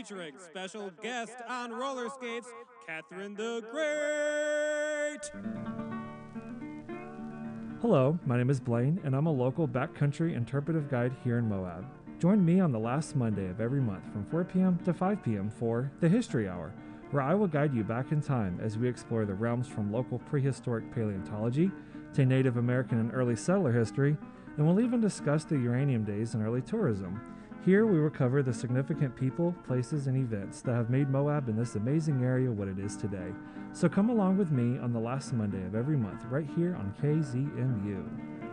featuring special guest on roller skates, Catherine the Great. Hello, my name is Blaine, and I'm a local backcountry interpretive guide here in Moab. Join me on the last Monday of every month from 4 p.m. to 5 p.m. for The History Hour, where I will guide you back in time as we explore the realms from local prehistoric paleontology to Native American and early settler history, and we'll even discuss the uranium days and early tourism. Here we will cover the significant people, places, and events that have made Moab and this amazing area what it is today. So come along with me on the last Monday of every month right here on KZMU.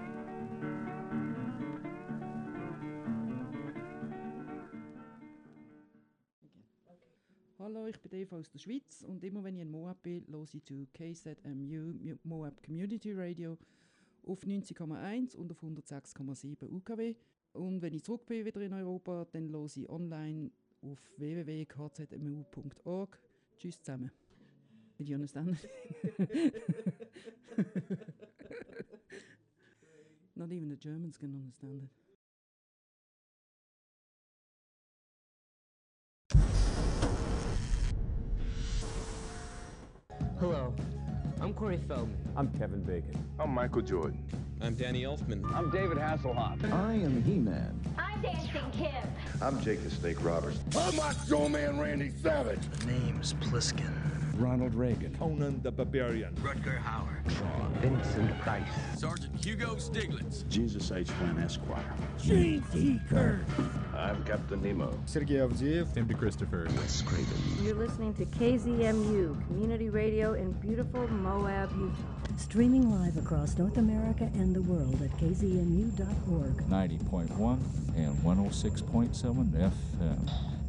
Hallo, ich bin Eva aus der Schweiz und immer wenn ich in Moab bin, höre ich zu KZMU Moab Community Radio auf 90,1 und auf 106,7 UKW. Und wenn ich zurück bin wieder in Europa, dann höre ich online auf www.kzmu.org. Tschüss zusammen. Did you understand? Not even the Germans can understand it. Hello, I'm Corey Feldman. I'm Kevin Bacon. I'm Michael Jordan. I'm Danny Elfman. I'm David Hasselhoff. I am He-Man. I'm Dancing Kim. I'm Jake the Snake Roberts. I'm Macho Man Randy Savage. The name's Pliskin. Ronald Reagan. Conan the Barbarian. Rutger Hauer. Tron. Vincent Price. Sergeant Hugo Stiglitz. Jesus H. Flynn, Esquire. Gene T. Kirk. I'm Captain Nemo. Sergei Avdiev. Tim DeChristopher. Wes Craven. You're listening to KZMU, Community Radio in beautiful Moab, Utah. Streaming live across North America and the world at kzmu.org. 90.1 and 106.7 FM.